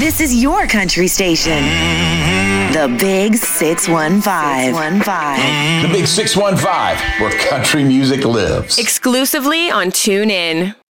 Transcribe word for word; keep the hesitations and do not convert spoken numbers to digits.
This is your country station. The Big six one five. The Big six one five, where country music lives. Exclusively on TuneIn.